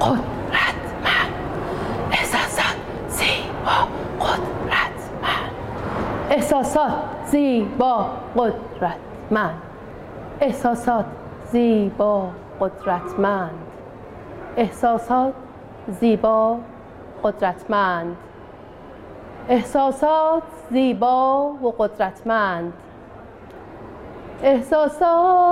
قدرتمند. احساسات زیبا قدرتمند. احساسات زیبا قدرتمند. احساسات زیبا قدرتمند. احساسات زیبا قدرتمند. احساسات زیبا و قدرتمند. احساسات